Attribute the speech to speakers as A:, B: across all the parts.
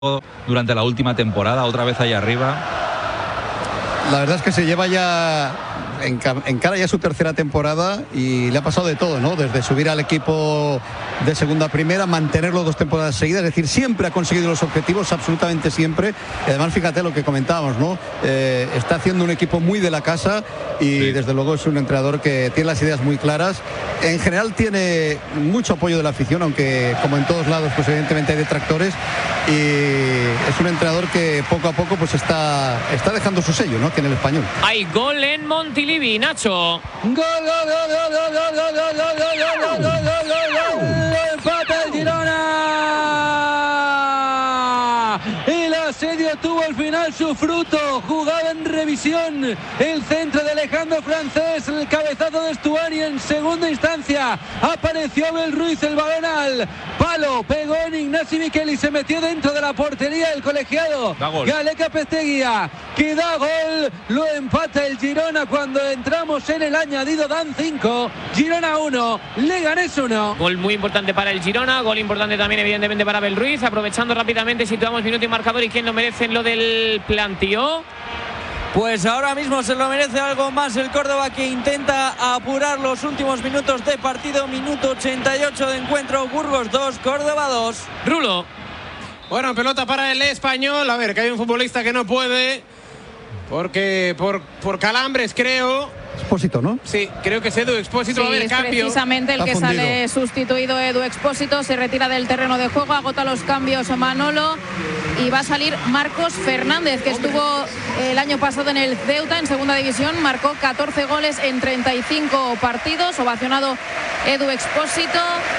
A: durante la última temporada, otra vez ahí arriba.
B: La verdad es que se lleva ya en cara ya su tercera temporada y le ha pasado de todo, ¿no? Desde subir al equipo de segunda a primera, mantenerlo 2 temporadas seguidas, es decir, siempre ha conseguido los objetivos, absolutamente siempre. Y además, fíjate lo que comentábamos, ¿no? Está haciendo un equipo muy de la casa y sí, desde luego es un entrenador que tiene las ideas muy claras. En general tiene mucho apoyo de la afición, aunque como en todos lados, pues evidentemente hay detractores, y es un entrenador que poco a poco pues está dejando su sello, ¿no? Que en el Español.
C: Hay gol en Montilivi, Nacho.
D: Gol, empate el Girona. El asedio tuvo al final su fruto. Jugaba en revisión el centro de Alejandro Francés, el cabezazo de Stuani en segunda instancia. Apareció Abel Ruiz, el balón al palo, pegó en Ignasi Miquel y se metió dentro de la portería del colegiado Galeca Pesteguía, que da gol. Lo empata el Girona cuando entramos en el añadido. Dan 5, Girona 1, Leganés 1.
C: Gol muy importante para el Girona, gol importante también evidentemente para Abel Ruiz. Aprovechando rápidamente, situamos minuto y marcador, y quién lo merece en lo del plantío.
D: Pues ahora mismo se lo merece algo más el Córdoba, que intenta apurar los últimos minutos de partido. Minuto 88 de encuentro. Burgos 2, Córdoba 2.
C: Rulo.
E: Bueno, pelota para el Español. A ver, que hay un futbolista que no puede, porque por calambres, creo.
B: Expósito, ¿no?
E: Sí, creo que es Edu Expósito.
F: Sí,
E: va a haber
F: es
E: cambio.
F: precisamente el que sale sustituido. Edu Expósito se retira del terreno de juego, agota los cambios Manolo y va a salir Marcos Fernández, que estuvo el año pasado en el Ceuta, en segunda división, marcó 14 goles en 35 partidos, ovacionado Edu Expósito.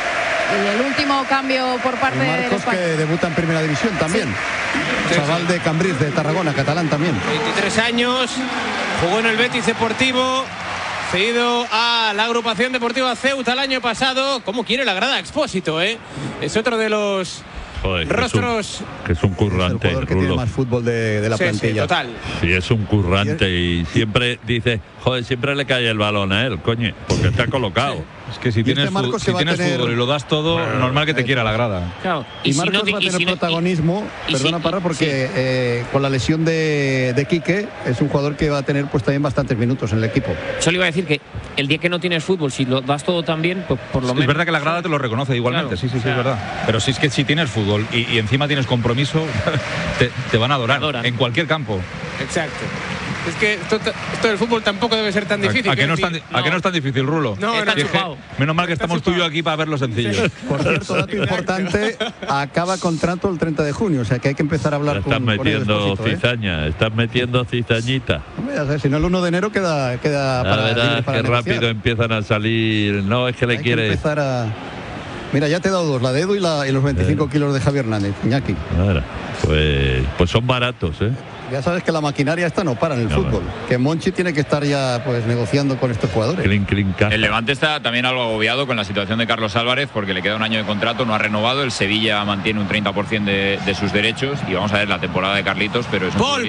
F: Y el último cambio por parte de
B: Marcos, que debuta en primera división también. Sí. Chaval de Cambrils, de Tarragona, catalán también.
E: 23 años, jugó en el Betis Deportivo, cedido a la agrupación deportiva Ceuta el año pasado. ¿Cómo quiere la grada Expósito, eh? Es otro de los rostros.
G: Que es un currante.
B: Es el que tiene más fútbol de la plantilla.
E: Sí, total.
G: Sí, es un currante y siempre dice, joder, siempre le cae el balón a él, coño, porque está colocado.
A: Sí. Es que si tienes, fútbol y lo das todo, normal que te quiera la grada.
B: Claro. Y Marcos va a tener protagonismo, perdona, Parra, porque con la lesión de Quique, es un jugador que va a tener pues también bastantes minutos en el equipo.
C: Solo iba a decir que el día que no tienes fútbol, si lo das todo también, pues por lo menos.
A: Es verdad que la grada te lo reconoce igualmente, claro, sí, es verdad. Pero si es que si tienes fútbol y encima tienes compromiso, te van a adorar en cualquier campo.
E: Exacto. Es que esto del fútbol tampoco debe ser tan difícil.
A: ¿A qué no es tan difícil, Rulo?
E: No.
A: Menos mal que estamos tú y yo aquí para verlo sencillo.
B: Por cierto, dato importante, acaba contrato el 30 de junio, o sea que hay que empezar a hablar con
G: metiendo cizaña, estás metiendo cizañita.
B: Hombre, ya sabes, si no, el 1 de enero queda para
G: qué rápido empiezan a salir. No, es que le quiere
B: empezar a... Mira, ya te he dado 2, la de Edu y los 25 kilos de Javier Hernández, Iñaki.
G: Ahora, pues son baratos, ¿eh?
B: Ya sabes que la maquinaria esta no para en el fútbol. Que Monchi tiene que estar ya pues negociando con estos jugadores.
H: El Levante está también algo agobiado con la situación de Carlos Álvarez, porque le queda un año de contrato, no ha renovado. El Sevilla mantiene un 30% de sus derechos y vamos a ver la temporada de Carlitos, pero es un
E: ¡Paul!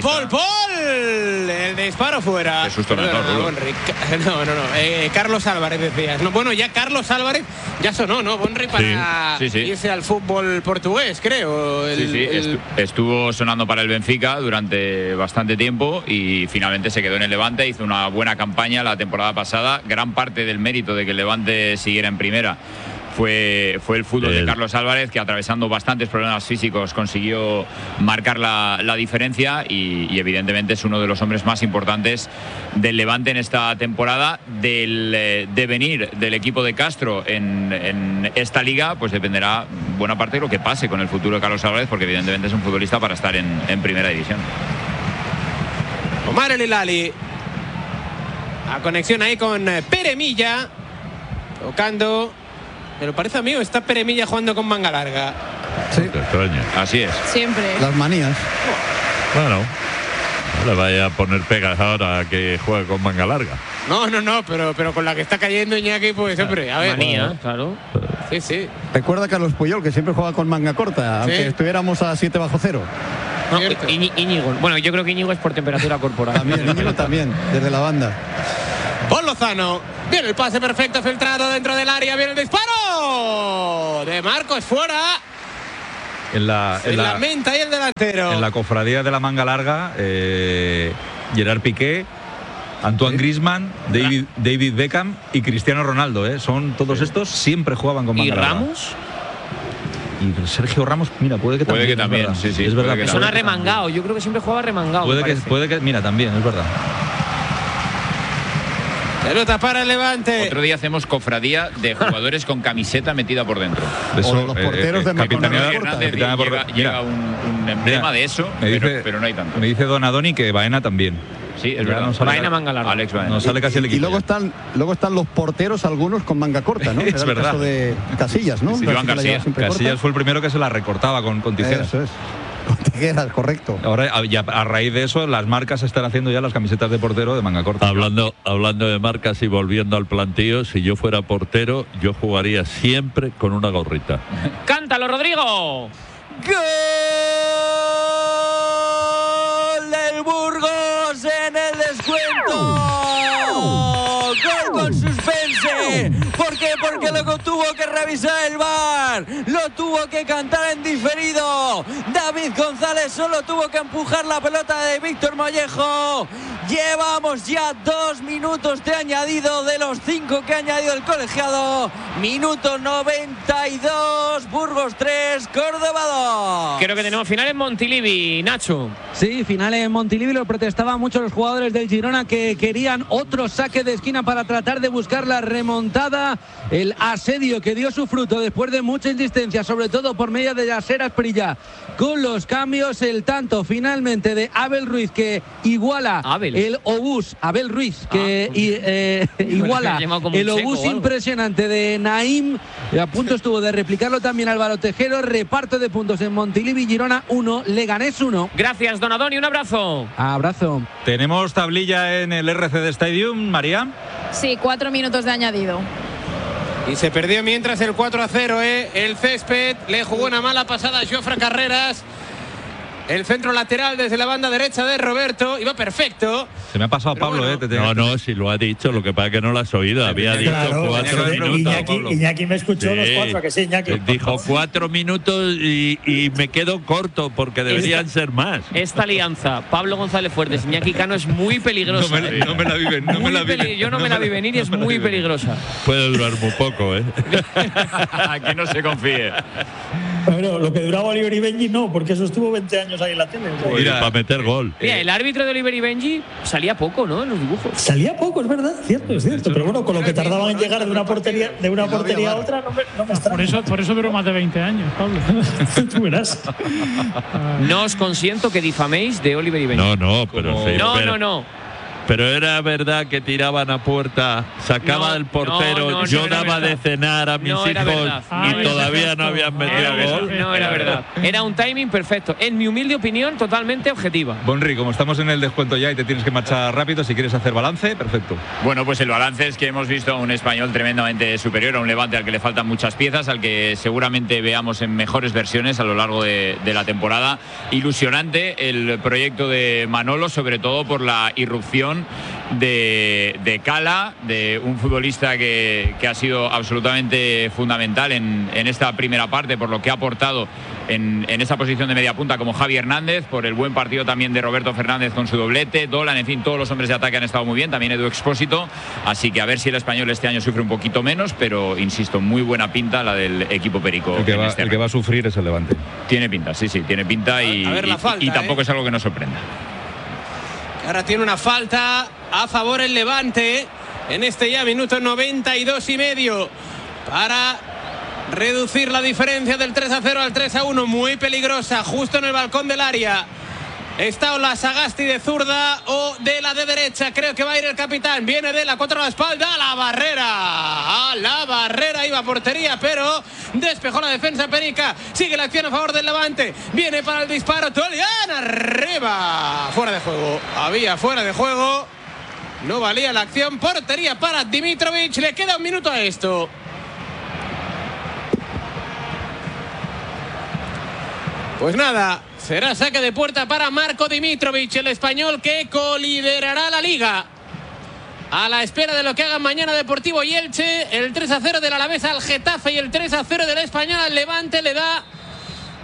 E: El disparo fuera.
H: Qué susto me ha dado, Rulo.
E: No. Carlos Álvarez decías. No, bueno, ya Carlos Álvarez ya sonó, ¿no? Bonri para irse al fútbol portugués, creo.
H: Estuvo sonando para el Benfica durante bastante tiempo y finalmente se quedó en el Levante. Hizo una buena campaña la temporada pasada. Gran parte del mérito de que el Levante siguiera en primera fue el fútbol de Carlos Álvarez, que atravesando bastantes problemas físicos consiguió marcar la diferencia y evidentemente es uno de los hombres más importantes del Levante en esta temporada. Del devenir del equipo de Castro en esta liga pues dependerá buena parte de lo que pase con el futuro de Carlos Álvarez, porque evidentemente es un futbolista para estar en primera división.
E: Omar El Hilali, a conexión ahí con Pere Milla, tocando. Pero parece amigo, está Pere Milla jugando con manga larga.
B: Sí,
H: así es.
F: Siempre.
B: Las manías.
G: Bueno, no le vaya a poner pegas ahora a que juegue con manga larga.
E: No, pero con la que está cayendo Iñaki, pues hombre, a ver.
C: Manía, claro.
E: Sí.
B: Recuerda a Carlos Puyol, que siempre juega con manga corta, aunque estuviéramos a 7 bajo cero.
C: No, Íñigo. Bueno, yo creo que Íñigo es por temperatura corporal.
B: Íñigo también, desde la banda.
E: Paul Lozano. Viene el pase perfecto, filtrado dentro del área. Viene el disparo de Marcos, fuera.
A: En la
E: lamenta y el delantero.
A: En la cofradía de la manga larga, Gerard Piqué, Antoine Griezmann, David Beckham y Cristiano Ronaldo. Son todos estos, siempre jugaban con manga larga.
C: ¿Y Ramos?
A: Y Sergio Ramos, mira, puede que también.
C: Sí,
A: es verdad.
C: Que suena remangado. Yo creo que siempre jugaba remangado.
A: Puede que, mira, también, es verdad.
E: Pelota para el Levante.
H: Otro día hacemos cofradía de jugadores con camiseta metida por dentro.
B: Eso, o los porteros de
H: llega un emblema de eso, pero no hay tanto.
A: Me dice Don Adoni que Baena también.
H: Sí, es verdad.
C: Baena manga larga.
H: Alex Baena.
A: No sale casi el equipo.
B: Y luego están los porteros, algunos con manga corta, ¿no?
A: Es verdad.
B: El caso de Casillas, ¿no?
H: Sí, Iván
A: Casillas fue el primero que se la recortaba con tijeras.
B: Eso es. Con tijeras, correcto.
A: Ahora, a raíz de eso, las marcas están haciendo ya las camisetas de portero de manga corta.
G: Hablando de marcas y volviendo al plantío, si yo fuera portero, yo jugaría siempre con una gorrita.
C: ¡Cántalo, Rodrigo!
I: ¡Gol del Burgos en el descuento! ¡Gol con suspense! ¿Por qué? Porque luego tuvo que revisar el VAR, lo tuvo que cantar en diferido. David González solo tuvo que empujar la pelota de Víctor Mollejo. Llevamos ya 2 minutos de añadido de los 5 que ha añadido el colegiado. Minuto 92, Burgos 3, Córdoba 2.
C: Creo que tenemos final en Montilivi, Nacho.
D: Sí, final en Montilivi. Lo protestaban mucho los jugadores del Girona, que querían otro saque de esquina para tratar de buscar la remontada. El asedio que dio su fruto después de mucha insistencia, sobre todo por medio de Yaser Asprilla. Con los cambios, el tanto finalmente de Abel Ruiz, que iguala el obús. Abel Ruiz, que iguala el obús impresionante de Naim. A punto estuvo de replicarlo también Álvaro Tejero. Reparto de puntos en Montilivi. Girona 1, Leganés 1.
C: Gracias, Don Adoni, un abrazo.
D: Abrazo.
A: ¿Tenemos tablilla en el RCD Stadium, María?
F: Sí, 4 minutos de añadido.
E: Y se perdió mientras el 4-0, el césped. Le jugó una mala pasada a Jofre Carreras. El centro lateral desde la banda derecha de Roberto. Iba perfecto.
A: Se me ha pasado Pablo,
G: No, si lo ha dicho, lo que pasa es que no lo has oído. Había dicho 4 minutos.
J: Iñaki me escuchó los 4, que sí, Iñaki.
G: Dijo 4 minutos y me quedo corto porque deberían ser más.
C: Esta alianza, Pablo González Fuertes, Iñaki Cano, es muy peligrosa.
A: No me la vi venir.
C: Yo no me la vi venir y es muy peligrosa.
G: Puede durar muy poco,
H: Aquí no se confíe.
J: Bueno, lo que duraba Oliver y Benji no, porque eso estuvo 20 años ahí en la tele.
G: Mira, para meter gol.
C: Mira, el árbitro de Oliver y Benji salía poco, ¿no? En los dibujos.
J: Salía poco, es verdad, cierto. Pero bueno, con lo que tardaban en llegar de una portería a otra, no me extraña.
K: Por eso duró más de 20 años, Pablo.
J: Tú verás.
C: No os consiento que difaméis de Oliver y Benji.
G: No, pero sí.
C: No.
G: Pero era verdad que tiraban a puerta, sacaba el portero, yo daba de cenar a mis hijos y todavía no habían metido gol.
C: No era verdad. Era un timing perfecto. En mi humilde opinión, totalmente objetiva.
A: Bonri, como estamos en el descuento ya y te tienes que marchar rápido, si quieres hacer balance, perfecto.
H: Bueno, pues el balance es que hemos visto a un Español tremendamente superior, a un Levante al que le faltan muchas piezas, al que seguramente veamos en mejores versiones a lo largo de la temporada. Ilusionante el proyecto de Manolo, sobre todo por la irrupción de Cala, de un futbolista que ha sido absolutamente fundamental en esta primera parte, por lo que ha aportado en esa posición de media punta, como Javi Hernández, por el buen partido también de Roberto Fernández con su doblete, Dolan, en fin, todos los hombres de ataque han estado muy bien, también Edu Expósito, así que a ver si el Español este año sufre un poquito menos, pero insisto, muy buena pinta la del equipo perico.
A: El que va a sufrir es el Levante.
H: Tiene pinta, sí, tiene pinta y tampoco es algo que nos sorprenda.
E: Ahora tiene una falta a favor el Levante en este ya minuto 92,5 para reducir la diferencia del 3-0 al 3-1. Muy peligrosa, justo en el balcón del área. Está la Sagasti de zurda o de la de derecha. Creo que va a ir el capitán. Viene de la contra la espalda. A la barrera iba a portería, pero despejó la defensa perica. Sigue la acción a favor del Levante. Viene para el disparo. Tolian arriba. Fuera de juego. Había fuera de juego. No valía la acción. Portería para Dimitrovic. Le queda un minuto a esto. Pues nada, será saque de puerta para Marko Dimitrovic, el español que coliderará la liga. A la espera de lo que hagan mañana Deportivo y Elche, el 3-0 del Alavés al Getafe y el 3-0 del Español al Levante le da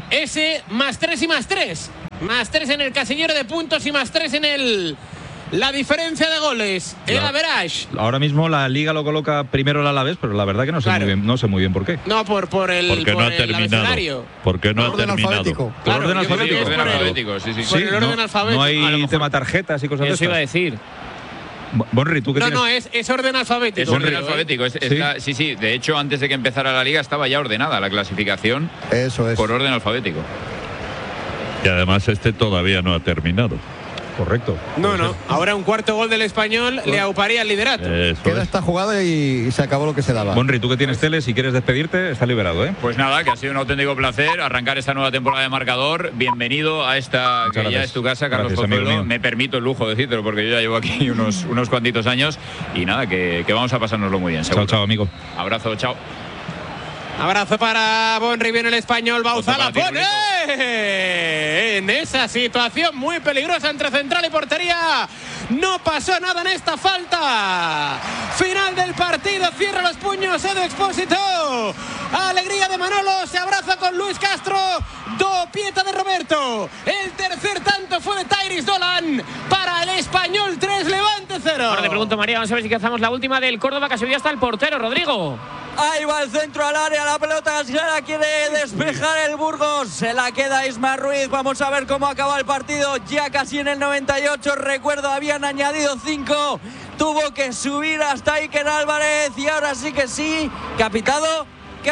E: ese +3 y +3. +3 en el casillero de puntos y +3 en la diferencia de goles, el average.
A: Ahora mismo la Liga lo coloca primero el Alavés, pero la verdad que no sé muy bien por qué.
E: No, por el
G: porque no ha terminado. Porque no ha terminado.
A: Por orden alfabético.
E: Por el orden alfabético.
A: No hay tema tarjetas y cosas de
C: eso iba a decir.
A: Bonri, ¿tú qué tienes?
E: No, es orden alfabético.
H: Es orden alfabético. Sí. De hecho, antes de que empezara la Liga estaba ya ordenada la clasificación.
B: Eso es.
H: Por orden alfabético.
G: Y además todavía no ha terminado.
A: Correcto.
E: No. Ahora un cuarto gol del Español le auparía el liderato.
B: Queda esta jugada y se acabó lo que se daba.
A: Bonri, tú que tienes tele, si quieres despedirte, está liberado, ¿eh?
H: Pues nada, que ha sido un auténtico placer arrancar esta nueva temporada de Marcador. Bienvenido a esta que ya es tu casa, Carlos Pozuelo. Me permito el lujo de decírtelo porque yo ya llevo aquí unos cuantitos años. Y nada, que vamos a pasárnoslo muy bien, seguro.
A: Chao, amigo.
H: Abrazo, chao.
E: Abrazo para Bonri, viene el Español, Bauzá la pone en esa situación muy peligrosa entre central y portería. No pasó nada en esta falta. Final del partido, cierra los puños Edu Expósito. Alegría de Manolo, se abraza con Luis Castro. Dopieta de Roberto. El tercer tanto fue de Tairis Dolan para el Español 3, Levante 0.
C: Ahora te pregunto, María, vamos a ver si cazamos la última del Córdoba, que ha subido hasta el portero, Rodrigo.
I: Ahí va el centro al área, la pelota se la quiere despejar el Burgos, se la queda Isma Ruiz. Vamos a ver cómo acaba el partido, ya casi en el 98, recuerdo habían añadido 5, tuvo que subir hasta Iker Álvarez y ahora sí que sí, capitado,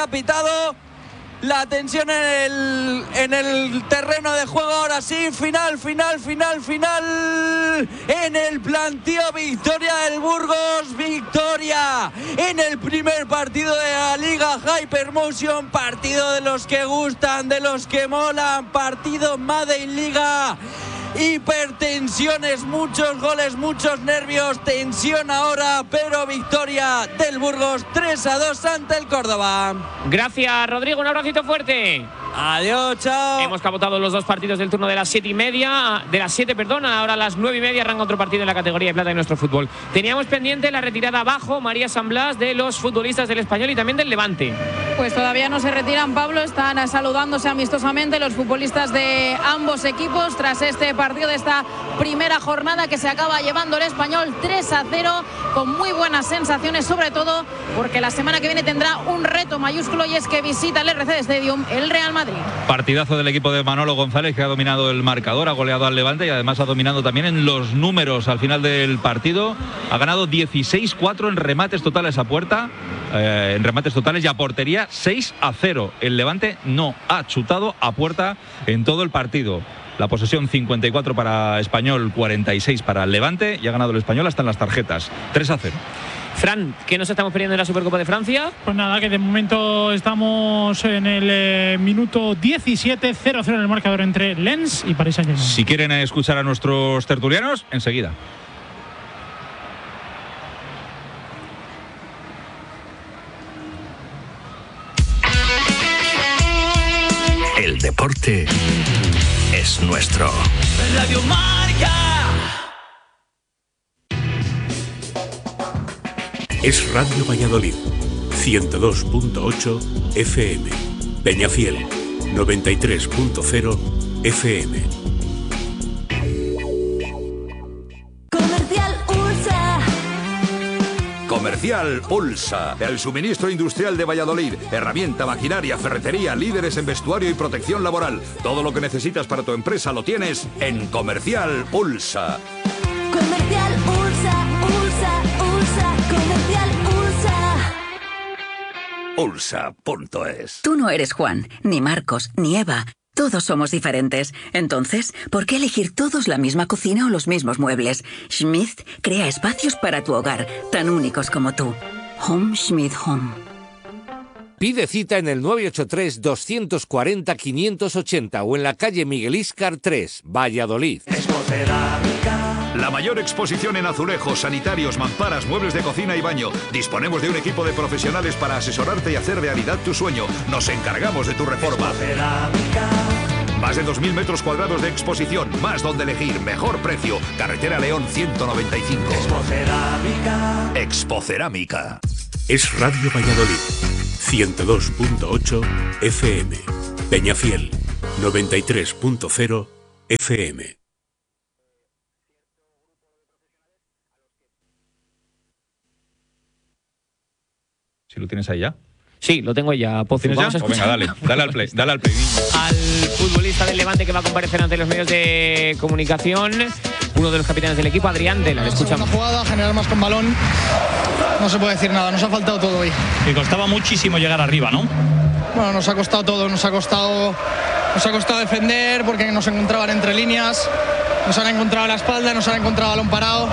I: la tensión en el terreno de juego, ahora sí, final, en el planteo, victoria del Burgos, victoria en el primer partido de la Liga Hypermotion, partido de los que gustan, de los que molan, partido Made in Liga. Hipertensiones, muchos goles, muchos nervios, tensión ahora, pero victoria del Burgos 3-2 ante el Córdoba.
C: Gracias, Rodrigo, un abracito fuerte.
I: Adiós, chao.
C: Hemos capotado los dos partidos del turno de las 7:30, de las 7, perdón, ahora a las 9:30 arranca otro partido en la categoría de plata de nuestro fútbol. Teníamos pendiente la retirada abajo, María San Blas, de los futbolistas del Español y también del Levante.
F: Pues todavía no se retiran, Pablo, están saludándose amistosamente los futbolistas de ambos equipos tras este partido de esta primera jornada que se acaba llevando el Español 3-0 con muy buenas sensaciones, sobre todo porque la semana que viene tendrá un reto mayúsculo y es que visita el RCD Stadium el Real Madrid.
A: Partidazo del equipo de Manolo González, que ha dominado el marcador, ha goleado al Levante y además ha dominado también en los números al final del partido. Ha ganado 16-4 en remates totales a puerta, en remates totales y a portería 6-0. El Levante no ha chutado a puerta en todo el partido. La posesión 54 para Español, 46 para el Levante y ha ganado el Español hasta en las tarjetas, 3-0.
C: Fran, ¿qué nos estamos perdiendo en la Supercopa de Francia?
K: Pues nada, que de momento estamos en el minuto 17, 0-0 en el marcador entre Lens y Paris Saint-Germain.
A: Si quieren escuchar a nuestros tertulianos, enseguida.
L: El deporte es nuestro.
I: Radio Marca.
L: Es Radio Valladolid, 102.8 FM. Peñafiel, 93.0 FM.
M: Comercial USA.
N: Comercial Ulsa, el suministro industrial de Valladolid. Herramienta, maquinaria, ferretería, líderes en vestuario y protección laboral. Todo lo que necesitas para tu empresa lo tienes en Comercial Ulsa.
M: Comercial Ulsa, Comercial Ulsa.
L: Ulsa.es.
O: Tú no eres Juan, ni Marcos, ni Eva. Todos somos diferentes. Entonces, ¿por qué elegir todos la misma cocina o los mismos muebles? Schmidt crea espacios para tu hogar, tan únicos como tú. Home Schmidt Home.
P: Pide cita en el 983-240-580 o en la calle Miguel Íscar 3, Valladolid.
N: La mayor exposición en azulejos, sanitarios, mamparas, muebles de cocina y baño. Disponemos de un equipo de profesionales para asesorarte y hacer realidad tu sueño. Nos encargamos de tu reforma. Más de 2.000 metros cuadrados de exposición, más donde elegir, mejor precio. Carretera León 195. Expocerámica.
L: Es Radio Valladolid, 102.8 FM. Peñafiel, 93.0 FM.
A: Si lo tienes ahí ya.
C: Sí, lo tengo ya.
A: ¿Tienes ya? Venga, dale al play.
C: Al futbolista del Levante que va a comparecer ante los medios de comunicación, uno de los capitanes del equipo, Adrián Dela. Le escuchamos.
Q: Una jugada, generar más con balón. No se puede decir nada, nos ha faltado todo hoy.
R: Y costaba muchísimo llegar arriba, ¿no?
Q: Bueno, nos ha costado todo, nos ha costado defender porque nos encontraban entre líneas, nos han encontrado a la espalda, nos han encontrado balón parado.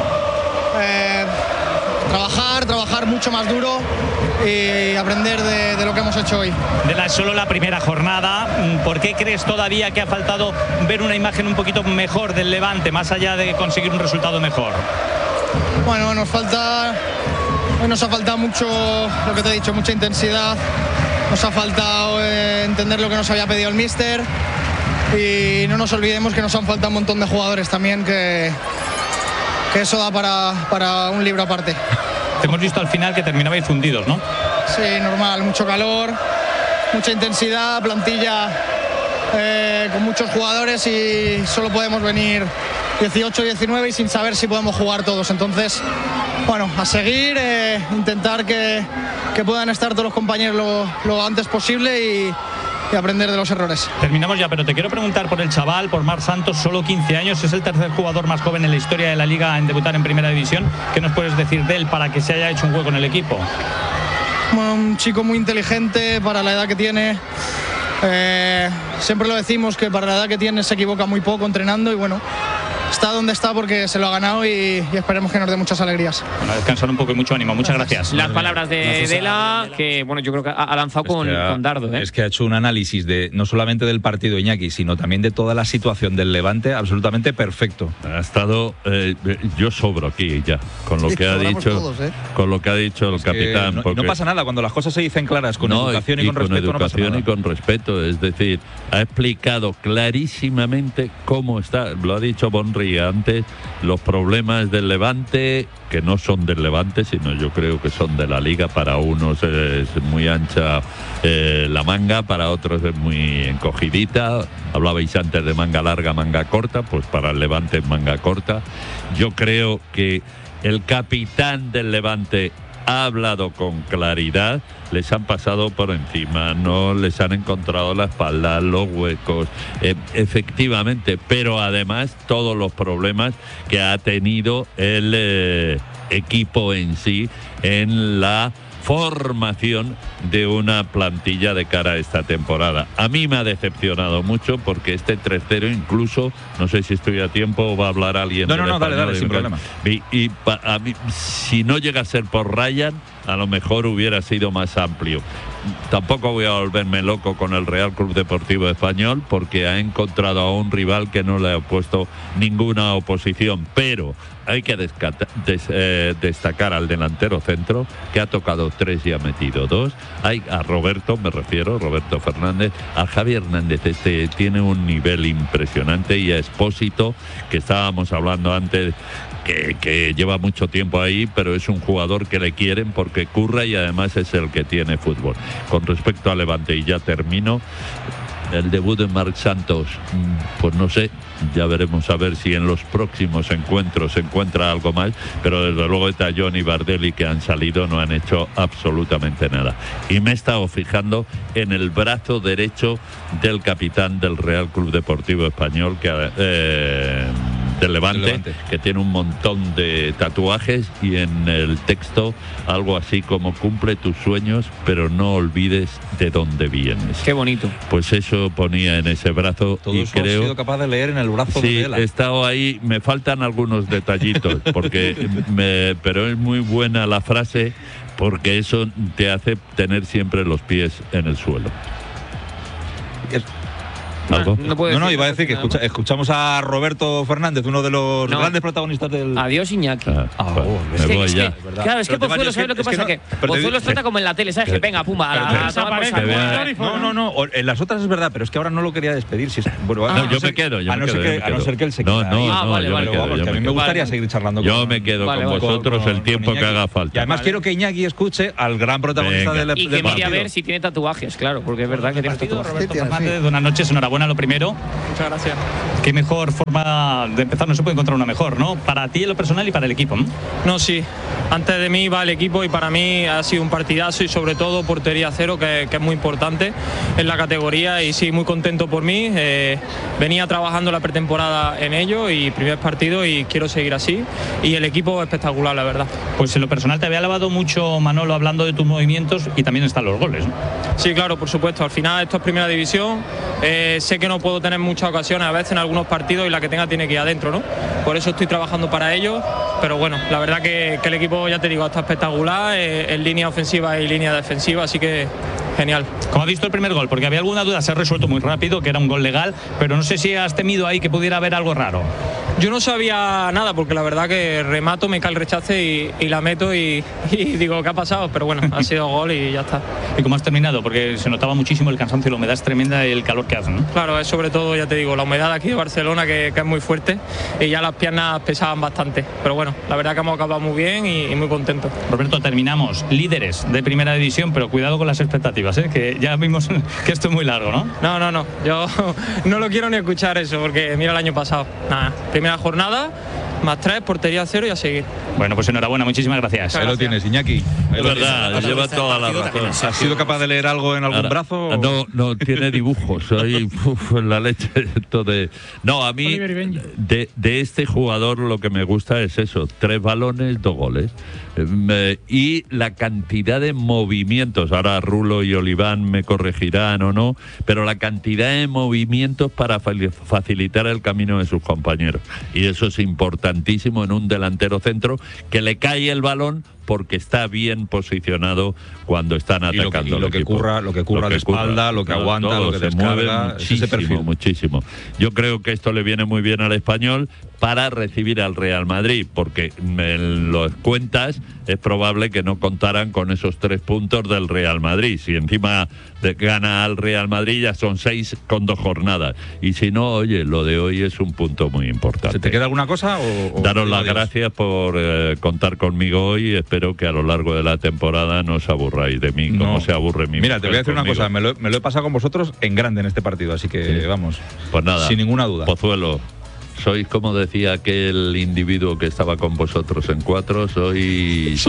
Q: Trabajar mucho más duro y aprender de lo que hemos hecho hoy.
R: De solo la primera jornada, ¿por qué crees todavía que ha faltado ver una imagen un poquito mejor del Levante, más allá de conseguir un resultado mejor?
Q: Bueno, hoy nos ha faltado mucho, lo que te he dicho, mucha intensidad, nos ha faltado entender lo que nos había pedido el míster y no nos olvidemos que nos han faltado un montón de jugadores también, que eso da para un libro aparte.
R: Te hemos visto al final que terminabais fundidos, ¿no?
Q: Sí, normal, mucho calor, mucha intensidad, plantilla con muchos jugadores y solo podemos venir 18, 19 y sin saber si podemos jugar todos. Entonces, bueno, a seguir, intentar que puedan estar todos los compañeros lo antes posible y aprender de los errores.
R: Terminamos ya, pero te quiero preguntar por el chaval, por Marc Santos, solo 15 años, es el tercer jugador más joven en la historia de la Liga en debutar en Primera División. ¿Qué nos puedes decir de él para que se haya hecho un hueco en el equipo?
Q: Bueno, un chico muy inteligente para la edad que tiene. Siempre lo decimos que para la edad que tiene se equivoca muy poco entrenando y bueno, está donde está porque se lo ha ganado y esperemos que nos dé muchas alegrías.
R: Bueno, a descansar un poco y mucho ánimo. Muchas gracias.
C: Las palabras de Dela, que bueno, yo creo que ha lanzado con dardo.
A: Es que ha hecho un análisis de no solamente del partido Iñaki, sino también de toda la situación del Levante absolutamente perfecto.
G: Ha estado, yo sobro aquí ya con lo que ha dicho, todos, con lo que ha dicho el capitán.
A: No pasa nada cuando las cosas se dicen claras, con educación y con respeto.
G: Con educación y con respeto, es decir, ha explicado clarísimamente cómo está. Lo ha dicho Bonri antes, los problemas del Levante, que no son del Levante, sino yo creo que son de la Liga. Para unos es muy ancha la manga, para otros es muy encogidita. Hablabais antes de manga larga, manga corta, pues para el Levante es manga corta. Yo creo que el capitán del Levante ha hablado con claridad, les han pasado por encima, no les han encontrado la espalda, los huecos, efectivamente, pero además todos los problemas que ha tenido el equipo en sí en la formación de una plantilla de cara a esta temporada. A mí me ha decepcionado mucho porque este 3-0 incluso, no sé si estoy a tiempo o va a hablar alguien.
A: No, dale, sin problema.
G: Y a mí, si no llega a ser por Ryan, a lo mejor hubiera sido más amplio. Tampoco voy a volverme loco con el Real Club Deportivo Español porque ha encontrado a un rival que no le ha puesto ninguna oposición, pero hay que destacar al delantero centro, que ha tocado 3 y ha metido 2. Hay a Roberto, me refiero, Roberto Fernández. A Javi Hernández, tiene un nivel impresionante, y a Expósito, que estábamos hablando antes, que lleva mucho tiempo ahí, pero es un jugador que le quieren porque curra y además es el que tiene fútbol. Con respecto a Levante, y ya termino, el debut de Marc Santos, pues no sé, ya veremos a ver si en los próximos encuentros se encuentra algo más, pero desde luego Tallón y Bardelli, que han salido, no han hecho absolutamente nada. Y me he estado fijando en el brazo derecho del capitán del Real Club Deportivo Español, del Levante, que tiene un montón de tatuajes, y en el texto algo así como: cumple tus sueños, pero no olvides de dónde vienes.
C: Qué bonito.
G: Pues eso ponía en ese brazo.
A: Todo
G: y
A: eso
G: creo,
A: he sido capaz de leer en el brazo
G: sí,
A: de Dela.
G: He estado ahí, me faltan algunos detallitos, pero es muy buena la frase, porque eso te hace tener siempre los pies en el suelo. ¿Algo?
A: No, iba a decir que escuchamos a Roberto Fernández, uno de los grandes protagonistas del...
C: Adiós, Iñaki.
G: Me voy ya.
C: Claro, es que Pozuelo, ¿sabes lo que pasa? Que Pozuelo trata como en la tele, ¿sabes? Que venga, pumba,
A: No, en las otras es verdad, pero es que ahora no lo quería despedir.
G: Yo me quedo.
A: A no ser que él se quede. A mí me gustaría seguir charlando con
G: yo me quedo con vosotros el tiempo que haga falta.
A: Y además quiero que Iñaki escuche al gran protagonista del partido.
C: Y que mire a ver si tiene tatuajes, claro, porque es verdad que tiene tatuajes.
R: Roberto Fernández, buenas noches, enhorabuena lo primero.
C: Muchas gracias.
R: Qué mejor forma de empezar, no se puede encontrar una mejor, ¿no? Para ti en lo personal y para el equipo, ¿no?
S: No, sí. Antes de mí va el equipo y para mí ha sido un partidazo y sobre todo portería cero, que es muy importante en la categoría y sí, muy contento por mí. Venía trabajando la pretemporada en ello y primer partido y quiero seguir así. Y el equipo espectacular, la verdad.
R: Pues en lo personal te había alabado mucho Manolo hablando de tus movimientos y también están los goles, ¿no?
S: Sí, claro, por supuesto. Al final esto es primera división. Sé que no puedo tener muchas ocasiones a veces en algunos partidos y la que tenga tiene que ir adentro, ¿no? Por eso estoy trabajando para ello. Pero bueno, la verdad que el equipo, ya te digo, está espectacular en línea ofensiva y línea defensiva, así que genial.
R: ¿Cómo has visto el primer gol? Porque había alguna duda, se ha resuelto muy rápido, que era un gol legal, pero no sé si has temido ahí que pudiera haber algo raro.
S: Yo no sabía nada, porque la verdad que remato, me cae el rechace y la meto y digo, ¿qué ha pasado? Pero bueno, ha sido gol y ya está.
R: ¿Y cómo has terminado? Porque se notaba muchísimo el cansancio y la humedad es tremenda y el calor que hace, ¿no?
S: Claro, es sobre todo, ya te digo, la humedad aquí de Barcelona, que es muy fuerte, y ya las piernas pesaban bastante. Pero bueno, la verdad que hemos acabado muy bien y muy contentos.
R: Roberto, terminamos líderes de primera división, pero cuidado con las expectativas, que ya vimos que esto es muy largo, ¿no?
S: No, yo no lo quiero ni escuchar eso, porque mira el año pasado, nada, primera jornada, +3, portería 0 y a seguir.
R: Bueno, pues enhorabuena, muchísimas gracias.
A: Ahí lo tienes, Iñaki.
G: Es verdad, lleva toda la razón.
A: ¿Has sido capaz de leer algo en algún brazo?
G: No, tiene dibujos. Ahí, la leche. No, a mí, de este jugador lo que me gusta es eso: 3 balones, 2 goles. Y la cantidad de movimientos, ahora Rulo y Oliván me corregirán o no, pero la cantidad de movimientos para facilitar el camino de sus compañeros. Y eso es importantísimo en un delantero centro, que le cae el balón porque está bien posicionado cuando están atacando.
A: Y lo que curra de espalda, lo que aguanta, lo que
G: se mueve muchísimo. Yo creo que esto le viene muy bien al Español para recibir al Real Madrid, porque en las cuentas es probable que no contaran con esos 3 puntos del Real Madrid. Si encima gana al Real Madrid ya son 6 con 2 jornadas. Y si no, oye, lo de hoy es un punto muy importante.
A: ¿Se te queda alguna cosa?
G: Daros las gracias por contar conmigo hoy. Espero que a lo largo de la temporada no os aburráis de mí, como se aburre mi
A: Mira, te voy a decir
G: conmigo.
A: una cosa, me lo he pasado con vosotros en grande en este partido, así que vamos.
G: Pues nada,
A: sin ninguna duda.
G: Pozuelo, sois, como decía aquel individuo que estaba con vosotros en 4, sois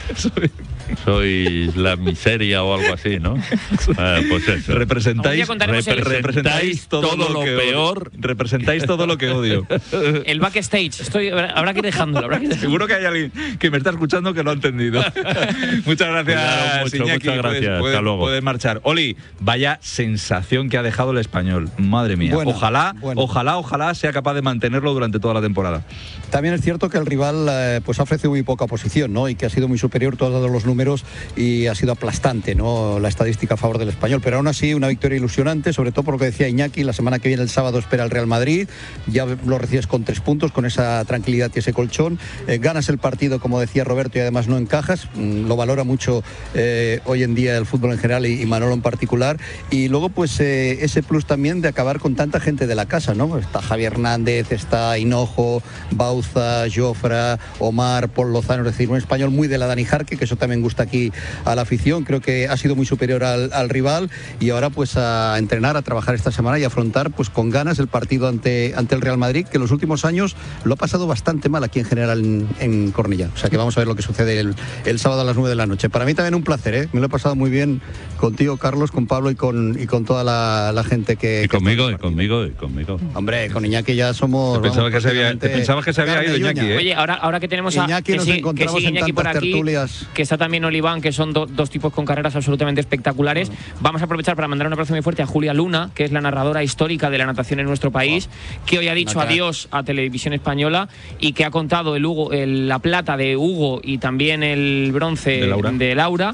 G: la miseria o algo así, ¿no? Pues eso.
A: Representáis
G: todo lo peor.
A: Representáis todo lo que odio.
C: El backstage, habrá que ir dejándolo.
A: Seguro que hay alguien que me está escuchando que lo ha entendido. Muchas gracias, Iñaki.
G: Muchas gracias. Hasta luego.
A: Puedes marchar. Oli, vaya sensación que ha dejado el Español. Madre mía.
B: Bueno,
A: ojalá sea capaz de mantenerlo durante toda la temporada.
B: También es cierto que el rival pues ha ofrecido muy poca oposición, ¿no? Y que ha sido muy superior todos los números y ha sido aplastante, ¿no? La estadística a favor del Español. Pero aún así, una victoria ilusionante, sobre todo por lo que decía Iñaki. La semana que viene, el sábado, espera el Real Madrid. Ya lo recibes con 3 puntos, con esa tranquilidad y ese colchón. Ganas el partido, como decía Roberto, y además no encajas. Lo valora mucho hoy en día el fútbol en general y Manolo en particular. Y luego, pues, ese plus también de acabar con tanta gente de la casa, ¿no? Está Javi Hernández, está Hinojo, Bauza, Jofra, Omar, Paul Lozano, es decir, un español muy de la Dani Jarque, que eso también gusta aquí a la afición. Creo que ha sido muy superior al rival y ahora pues a entrenar, a trabajar esta semana y a afrontar pues con ganas el partido ante el Real Madrid, que en los últimos años lo ha pasado bastante mal aquí en general en Cornellá. O sea que vamos a ver lo que sucede el sábado a las 9 de la noche. Para mí también un placer, me lo he pasado muy bien contigo, Carlos, con Pablo y con toda la gente que...
G: Y conmigo.
B: Hombre, con Iñaki ya somos...
A: Pensabas que se había ido Iñaki, ¿eh?
C: Oye, ahora que tenemos a
B: Iñaki, nos encontramos en
C: Iñaki por
B: tantas
C: aquí,
B: tertulias.
C: que está también Oliván, que son dos tipos con carreras absolutamente espectaculares. Vamos a aprovechar para mandar un abrazo muy fuerte a Julia Luna, que es la narradora histórica de la natación en nuestro país, que hoy ha dicho adiós a Televisión Española y que ha contado la plata de Hugo y también el bronce de Laura.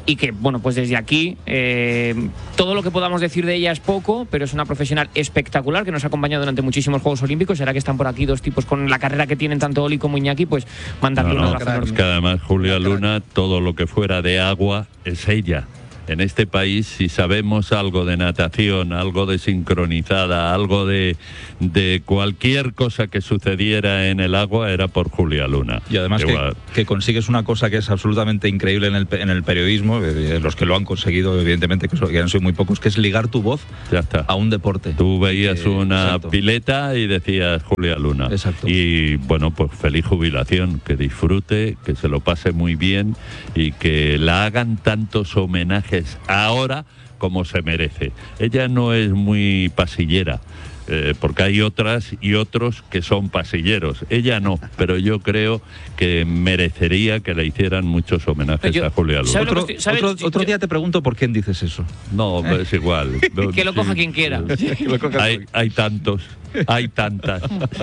C: y que, bueno, pues desde aquí todo lo que podamos decir de ella es poco, pero es una profesional espectacular que nos ha acompañado durante muchísimos Juegos Olímpicos. Será que están por aquí dos tipos con la carrera que tienen tanto Oli como Iñaki, pues mandarle un abrazo enorme.
G: Es que además Julia Luna, todo lo que fuera de agua es ella. En este país, si sabemos algo de natación, algo de sincronizada, algo de cualquier cosa que sucediera en el agua, era por Julia Luna.
A: Y además que consigues una cosa que es absolutamente increíble en el periodismo, los que lo han conseguido, evidentemente, que han sido muy pocos, que es ligar tu voz a un deporte.
G: Tú veías una pileta y decías Julia Luna.
A: Exacto.
G: Y bueno, pues feliz jubilación, que disfrute, que se lo pase muy bien y que la hagan tantos homenajes ahora como se merece. Ella no es muy pasillera, porque hay otras y otros que son pasilleros. Ella no, pero yo creo que merecería que le hicieran muchos homenajes a Julia Luna.
A: Otro día te pregunto por quién dices eso.
G: No, es igual.
C: Que lo coja quien quiera.
G: Hay tantos. Hay tantas.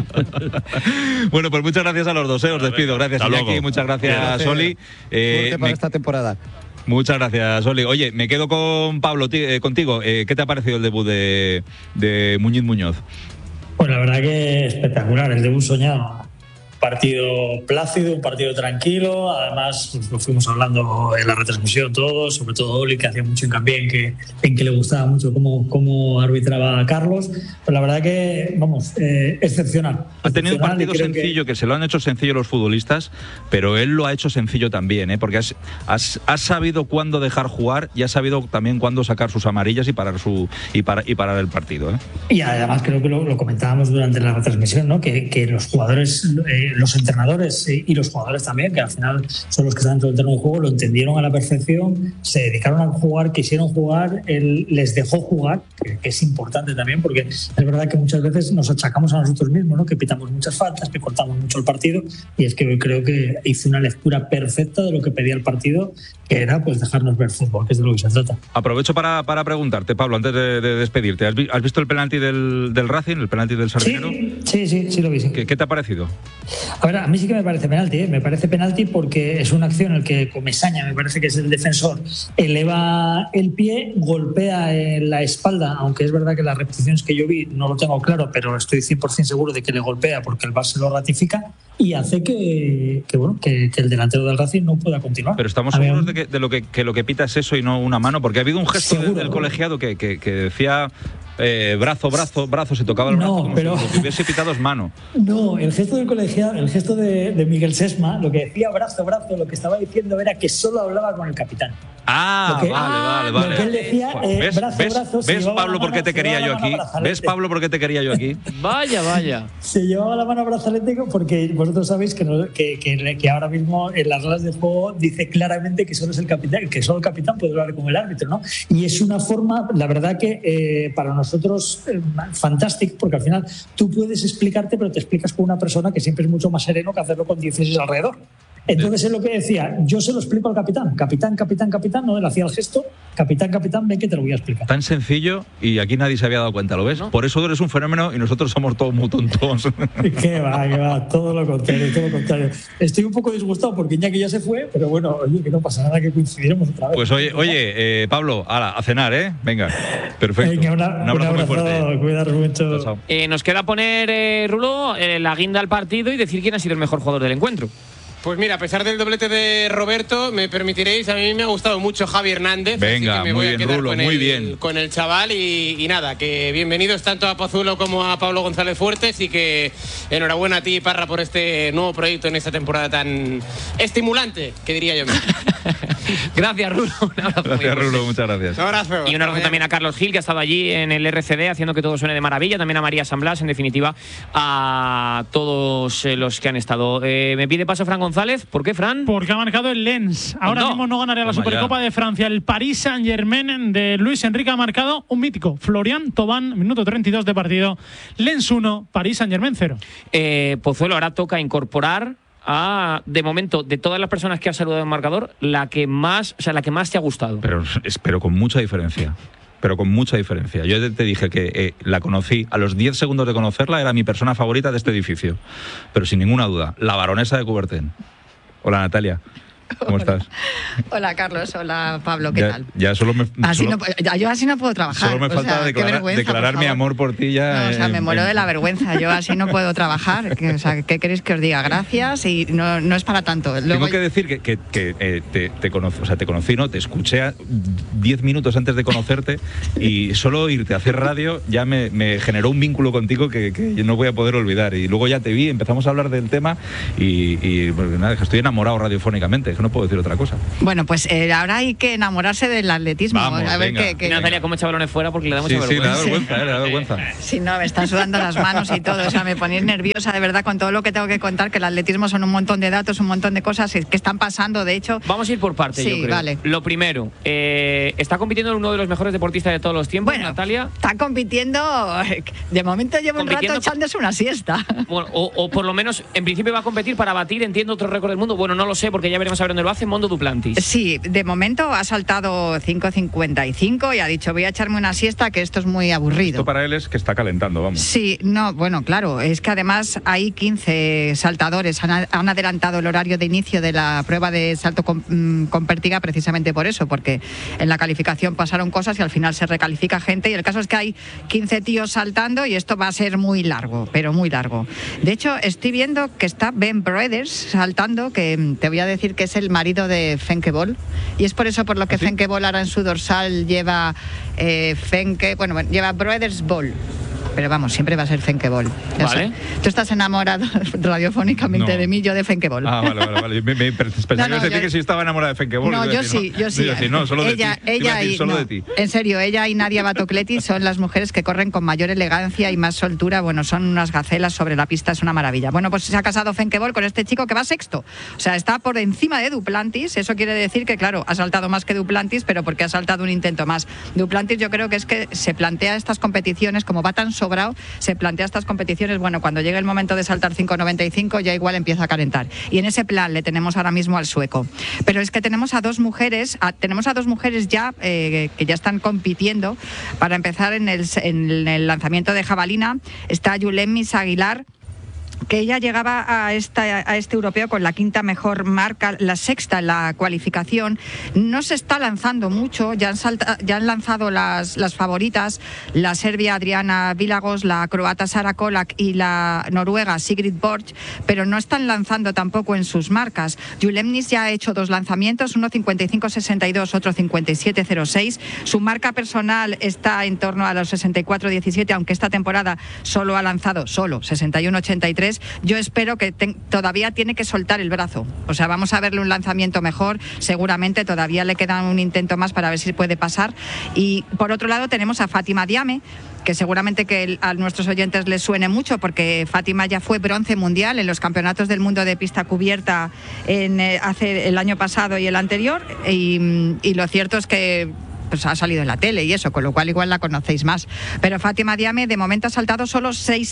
A: Bueno, pues muchas gracias a los dos, os despido. Gracias, Iñaki, muchas gracias, Oli.
B: Suerte para esta temporada.
A: Muchas gracias, Oli. Oye, me quedo con Pablo, contigo. ¿Qué te ha parecido el debut de Muñiz Muñoz?
J: Pues la verdad que espectacular, el debut soñado. Un partido plácido, un partido tranquilo. Además, pues, lo fuimos hablando en la retransmisión todos, sobre todo Oli, que hacía mucho hincapié en que le gustaba mucho cómo arbitraba a Carlos. Pues la verdad que, vamos, excepcional.
A: Ha tenido un partido sencillo, que se lo han hecho sencillo los futbolistas, pero él lo ha hecho sencillo también, porque has sabido cuándo dejar jugar y has sabido también cuándo sacar sus amarillas y parar el partido.
J: Y además creo que lo comentábamos durante la retransmisión, ¿no? Que los jugadores, los entrenadores y los jugadores también, que al final son los que están dentro del terreno de juego, lo entendieron a la perfección, se dedicaron a jugar, quisieron jugar, él les dejó jugar, que es importante también, porque es verdad que muchas veces nos achacamos a nosotros mismos, ¿no? Que pitamos muchas faltas, que cortamos mucho el partido, y es que hoy creo que hizo una lectura perfecta de lo que pedía el partido, que era pues dejarnos ver fútbol, que es de lo que se trata.
A: Aprovecho para preguntarte, Pablo, antes de despedirte, ¿has visto el penalti del Racing, el penalti del Sardinero?
J: Sí, lo vi. Sí.
A: ¿Qué te ha parecido?
J: A ver, a mí sí que me parece penalti, me parece penalti porque es una acción en la que Comesaña, me parece que es el defensor, eleva el pie, golpea en la espalda, aunque es verdad que las repeticiones que yo vi no lo tengo claro, pero estoy 100% seguro de que le golpea porque el VAR se lo ratifica y hace que el delantero del Racing no pueda continuar.
A: Pero estamos seguros de lo que pita es eso y no una mano, porque ha habido un gesto del colegiado que decía brazo, se tocaba el brazo, como si lo hubiese pitado es mano.
J: No, el gesto del colegiado, el gesto de Miguel Sesma, lo que decía brazo, lo que estaba diciendo era que solo hablaba con el capitán.
A: Vale.
J: Lo que él decía, brazo.
A: ¿Ves, Pablo, por qué te quería yo aquí? ¿Ves, Pablo, por qué te quería yo aquí?
C: Vaya.
J: Se llevaba la mano a brazalete porque vosotros sabéis que ahora mismo en las reglas de juego dice claramente que solo es el capitán, que solo el capitán puede hablar con el árbitro, ¿no? Y es una forma, la verdad que para nosotros fantástico, porque al final tú puedes explicarte, pero te explicas con una persona que siempre es mucho más sereno que hacerlo con 16 alrededor. Entonces es lo que decía, yo se lo explico al capitán, no, él hacía el gesto, capitán, ven que te lo voy a explicar.
A: Tan sencillo y aquí nadie se había dado cuenta, ¿lo ves? ¿No? Por eso tú eres un fenómeno y nosotros somos todos muy tontos.
J: ¿Qué va? Todo lo contrario. Estoy un poco disgustado porque Iñaki ya se fue, pero bueno, oye, que no pasa nada, que coincidiremos otra vez.
A: Pues oye, Pablo, a cenar, ¿eh? Venga, perfecto.
J: Venga, un abrazo muy fuerte. Cuidaros mucho.
C: Chao. Nos queda poner, Rulo, la guinda al partido y decir quién ha sido el mejor jugador del encuentro.
E: Pues mira, a pesar del doblete de Roberto, me permitiréis, a mí me ha gustado mucho Javi Hernández.
A: Venga,
E: así que me
A: muy
E: voy a
A: bien,
E: quedar
A: Rulo,
E: con el chaval y nada, que bienvenidos tanto a Pozuelo como a Pablo González Fuertes y que enhorabuena a ti, Parra, por este nuevo proyecto en esta temporada tan estimulante, que diría yo.
C: Gracias, Rulo. Un abrazo.
A: Gracias, Rulo, muchas gracias.
E: Un abrazo.
C: Y un abrazo también a Carlos Gil, que ha estado allí en el RCD haciendo que todo suene de maravilla. También a María San Blas, en definitiva, a todos los que han estado. Me pide paso Fran González. ¿Por qué, Fran?
K: Porque ha marcado el Lens. Ahora mismo no ganaría la Supercopa de Francia. El Paris Saint-Germain de Luis Enrique ha marcado un mítico. Florian Thauvin, minuto 32 de partido. Lens 1, Paris Saint-Germain 0.
C: Pozuelo, ahora toca incorporar de momento, de todas las personas que ha saludado en marcador, la que más te ha gustado.
A: Pero con mucha diferencia. Yo te dije que la conocí a los 10 segundos de conocerla, era mi persona favorita de este edificio. Pero sin ninguna duda, la baronesa de Coubertin. Hola, Natalia. ¿Cómo estás?
T: Hola, Carlos. Hola, Pablo. ¿Qué tal?
A: Ya solo me...
T: Yo así no puedo trabajar.
A: Solo me falta declarar mi amor por ti ya.
T: No, o sea, me muero de la vergüenza. Yo así no puedo trabajar. ¿Qué queréis que os diga? Gracias y no es para tanto.
A: Tengo que decir que te conocí, ¿no? Te escuché 10 minutos antes de conocerte y solo irte a hacer radio ya me generó un vínculo contigo que yo no voy a poder olvidar. Y luego ya te vi, empezamos a hablar del tema y pues nada, estoy enamorado radiofónicamente, que no puedo decir otra cosa.
T: Bueno, pues ahora hay que enamorarse del atletismo.
A: Vamos,
T: a ver qué.
C: Natalia, ¿cómo echa balones fuera? Porque le da mucha vergüenza.
A: Sí, le da vergüenza.
T: Sí, no, me están sudando las manos y todo. O sea, me ponéis nerviosa de verdad con todo lo que tengo que contar, que el atletismo son un montón de datos, un montón de cosas que están pasando, de hecho.
C: Vamos a ir por partes,
T: sí,
C: yo creo.
T: Vale.
C: Lo primero, está compitiendo uno de los mejores deportistas de todos los tiempos,
T: bueno,
C: Natalia.
T: Está compitiendo, de momento llevo un rato echándose una siesta.
C: Bueno, o por lo menos, en principio va a competir para batir, entiendo, otro récord del mundo. Bueno, no lo sé, porque ya veremos a ver dónde lo hace Mondo Duplantis.
T: Sí, de momento ha saltado 5:55 y ha dicho, voy a echarme una siesta, que esto es muy aburrido.
A: Esto para él es que está calentando, vamos.
T: Sí, no, bueno, claro, es que además hay 15 saltadores, han adelantado el horario de inicio de la prueba de salto con pértiga precisamente por eso, porque en la calificación pasaron cosas y al final se recalifica gente, y el caso es que hay 15 tíos saltando y esto va a ser muy largo, pero muy largo. De hecho, estoy viendo que está Ben Brothers saltando, que te voy a decir que es el marido de Femke Bol, y es por eso por lo que Femke Bol ahora en su dorsal lleva lleva Brothers Bol. Pero vamos, siempre va a ser Femke Bol.
C: Vale.
T: Tú estás enamorado radiofónicamente de mí, yo de Femke Bol.
A: Ah, vale. Pensaba que decir que sí estaba enamorada de Femke Bol.
T: No, yo sí.
A: No, solo de ti.
T: De ti. En serio, ella y Nadia Batocletti son las mujeres que corren con mayor elegancia y más soltura. Bueno, son unas gacelas sobre la pista, es una maravilla. Bueno, pues se ha casado Femke Bol con este chico que va sexto. O sea, está por encima de Duplantis. Eso quiere decir que, claro, ha saltado más que Duplantis, pero porque ha saltado un intento más. Duplantis, yo creo que es que se plantea estas competiciones, como va tan sobrado, se plantea estas competiciones, bueno, cuando llegue el momento de saltar 5:95 ya igual empieza a calentar. Y en ese plan le tenemos ahora mismo al sueco. Pero es que tenemos a dos mujeres ya que ya están compitiendo. Para empezar, en el lanzamiento de jabalina está Yulemis Aguilar, que ella llegaba a este europeo con la quinta mejor marca, la sexta en la cualificación. No se está lanzando mucho, ya han lanzado las favoritas, la serbia Adriana Vilagos, la croata Sara Kolak y la noruega Sigrid Borch, pero no están lanzando tampoco en sus marcas. Julemnis ya ha hecho dos lanzamientos, uno 55.62, otro 57.06. Su marca personal está en torno a los 64.17, aunque esta temporada solo ha lanzado 61.83. Yo espero que todavía tiene que soltar el brazo. O sea, vamos a verle un lanzamiento mejor. Seguramente todavía le queda un intento más para ver si puede pasar. Y por otro lado tenemos a Fátima Diame, que seguramente que a nuestros oyentes les suene mucho, porque Fátima ya fue bronce mundial en los campeonatos del mundo de pista cubierta hace el año pasado y el anterior. Y lo cierto es que pues ha salido en la tele y eso, con lo cual igual la conocéis más. Pero Fátima Diame de momento ha saltado solo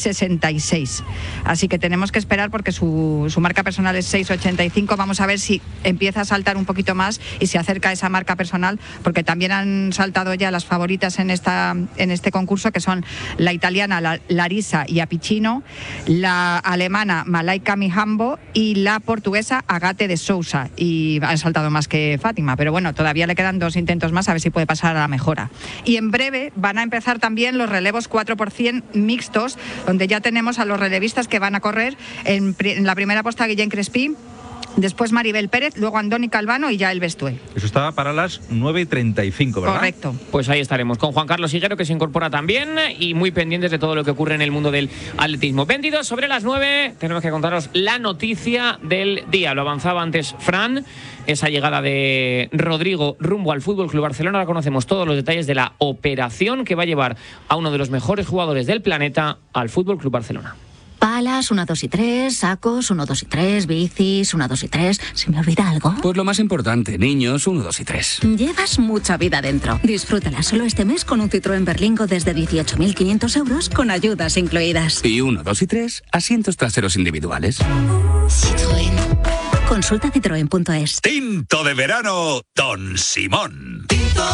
T: 6.66. Así que tenemos que esperar porque su marca personal es 6.85. Vamos a ver si empieza a saltar un poquito más y se acerca a esa marca personal, porque también han saltado ya las favoritas en este concurso, que son la italiana Larisa Iapicino, la alemana Malaika Mihambo y la portuguesa Agate de Sousa. Y han saltado más que Fátima, pero bueno, todavía le quedan dos intentos más, a ver si puede pasar a la mejora. Y en breve van a empezar también los relevos 4% mixtos, donde ya tenemos a los relevistas que van a correr en la primera posta Guillén Crespí, después Maribel Pérez, luego Andoni Calvano y ya el Bestué.
A: Eso está para las 9:35, ¿verdad?
T: Correcto.
C: Pues ahí estaremos con Juan Carlos Higuero, que se incorpora también, y muy pendientes de todo lo que ocurre en el mundo del atletismo. 22 sobre las 9, tenemos que contaros la noticia del día. Lo avanzaba antes Fran, esa llegada de Rodrigo rumbo al Fútbol Club Barcelona. Ahora conocemos todos los detalles de la operación que va a llevar a uno de los mejores jugadores del planeta al Fútbol Club Barcelona.
U: Palas, 1, 2 y 3, sacos, 1, 2 y 3, bicis, 1, 2 y 3. ¿Se me olvida algo?
V: Pues lo más importante, niños, 1, 2 y 3.
U: Llevas mucha vida dentro. Disfrútala solo este mes con un Citroën Berlingo desde 18.500 euros con ayudas incluidas.
V: Y 1, 2 y 3, asientos traseros individuales.
U: Citroën. Consulta citroen.es.
N: Tinto de verano, Don Simón.